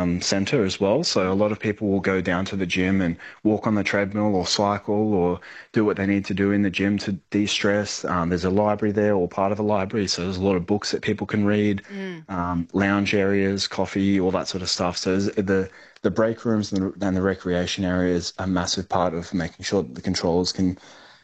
center as well. So a lot of people will go down to the gym and walk on the treadmill or cycle or do what they need to do in the gym to de-stress. There's a library there or part of a library. So there's a lot of books that people can read, lounge areas, coffee, all that sort of stuff. So the break rooms and the recreation area is a massive part of making sure that the controllers can,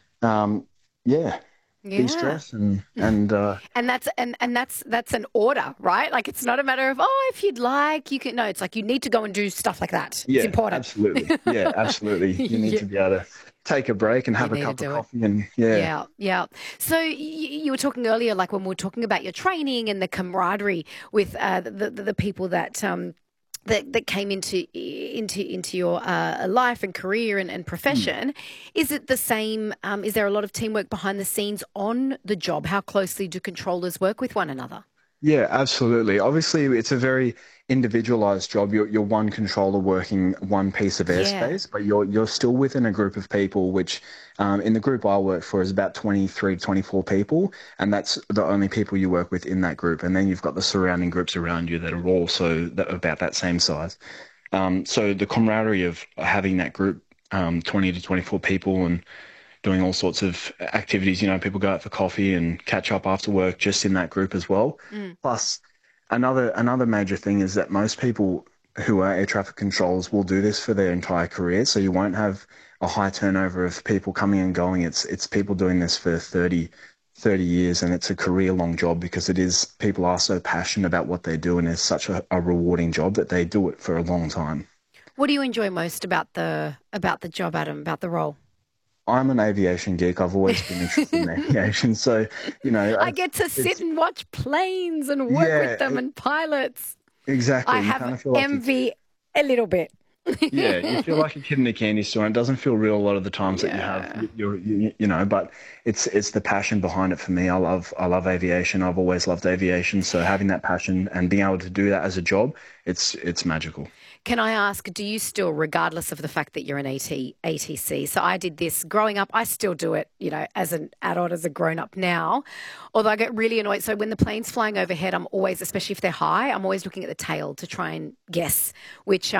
yeah, Yeah. de-stress and And that's an order, right? Like it's not a matter of, oh, if you'd like, you can. No, it's like you need to go and do stuff like that. It's yeah, important. absolutely. Yeah, absolutely. You need Yeah. to be able to take a break and You have a need to cup of do it. coffee and yeah. Yeah, yeah. So you were talking earlier, like when we were talking about your training and the camaraderie with the people that came into your life and career and Hmm. profession. Is it the same? Is there a lot of teamwork behind the scenes on the job? How closely do controllers work with one another? Yeah, absolutely. Obviously, it's a very individualized job. You're one controller working one piece of Yeah. airspace, but you're still within a group of people, which in the group I work for is about 23 to 24 people, and that's the only people you work with in that group. And then you've got the surrounding groups around you that are also about that same size. So the camaraderie of having that group, 20 to 24 people, and doing all sorts of activities. You know, people go out for coffee and catch up after work just in that group as well. Mm. Plus, another major thing is that most people who are air traffic controllers will do this for their entire career. So you won't have a high turnover of people coming and going. It's people doing this for 30 years, and it's a career long job because it is people are so passionate about what they do and it's such a rewarding job that they do it for a long time. What do you enjoy most about the job, Adam? About the role? I'm an aviation geek. I've always been interested in aviation. So, I get to sit it's, and watch planes and work with yeah, them and pilots. I exactly. You have kind of feel like a kid. envy a little bit. Yeah, you feel like a kid in a candy store. And it doesn't feel real a lot of the times that you have, Yeah. but it's the passion behind it for me. I love aviation. I've always loved aviation. So having that passion and being able to do that as a job, it's magical. Can I ask, do you still, regardless of the fact that you're an ATC, so I did this growing up, I still do it, as an adult, as a grown up now, although I get really annoyed. So when the plane's flying overhead, I'm always, especially if they're high, I'm always looking at the tail to try and guess which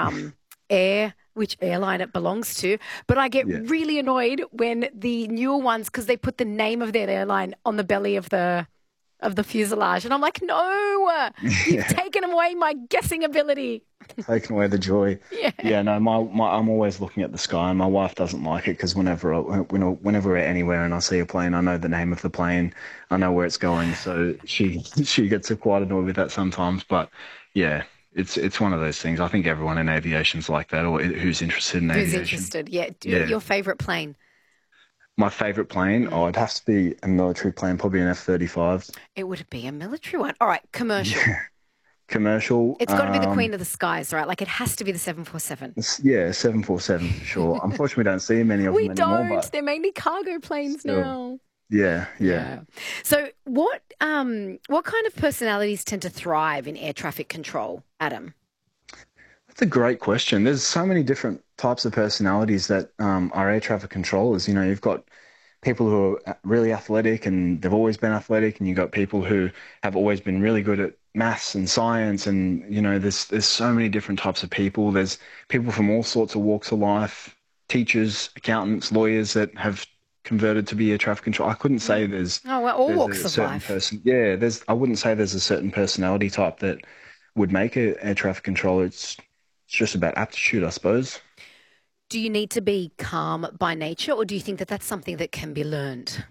which airline it belongs to. But I get Yeah. really annoyed when the newer ones, because they put the name of their airline on the belly of the fuselage, and I'm like, no, you've Yeah. taken away my guessing ability. Taking away the joy. Yeah. Yeah, no, I'm always looking at the sky, and my wife doesn't like it because whenever we're anywhere and I see a plane, I know the name of the plane, I know where it's going, so she gets quite annoyed with that sometimes. But yeah, it's one of those things. I think everyone in aviation's like that, or who's interested in Who's aviation. interested? Yeah. Yeah, Your favorite plane? my favorite plane, Mm. oh, it'd have to be a military plane, probably an F-35. It would be a military one. All right, commercial. Yeah, commercial. It's got to be the Queen of the Skies, right? Like it has to be the 747. Yeah, 747 for sure. Unfortunately, we don't see many of We them anymore, don't. but They're mainly cargo planes still, now. yeah, yeah. Yeah. So what kind of personalities tend to thrive in air traffic control, Adam? That's a great question. There's so many different types of personalities that are air traffic controllers. You know, you've got people who are really athletic and they've always been athletic, and you've got people who have always been really good at maths and science, and there's so many different types of people. There's people from all sorts of walks of life, teachers, accountants, lawyers that have converted to be air traffic control. I couldn't say Mm. there's Oh, well, all there's walks a of certain life. person. Yeah, I wouldn't say there's a certain personality type that would make a air traffic controller. It's just about aptitude, I suppose. Do you need to be calm by nature, or do you think that that's something that can be learned?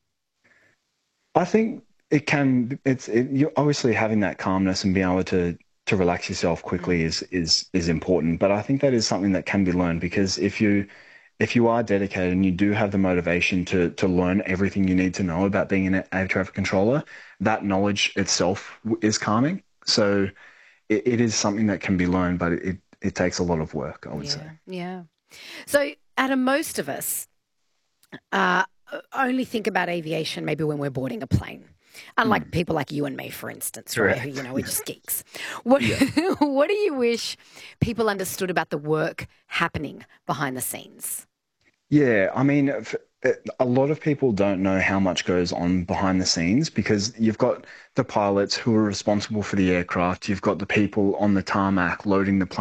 I think it can. You obviously having that calmness and being able to relax yourself quickly Mm. is important. But I think that is something that can be learned because if you are dedicated and you do have the motivation to learn everything you need to know about being an air traffic controller, that knowledge itself is calming. So it is something that can be learned, but it takes a lot of work, I would say. Yeah, yeah. So, Adam, most of us uh, only think about aviation maybe when we're boarding a plane. Unlike Mm, people like you and me, for instance, right? Who, correct. we're just geeks. What Yeah. what do you wish people understood about the work happening behind the scenes? Yeah, I mean, a lot of people don't know how much goes on behind the scenes because you've got the pilots who are responsible for the aircraft, you've got the people on the tarmac loading the plane.